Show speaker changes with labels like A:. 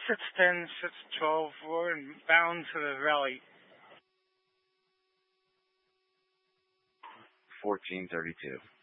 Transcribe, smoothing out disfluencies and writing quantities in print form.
A: 610, 612, we're bound to the rally.
B: 1432.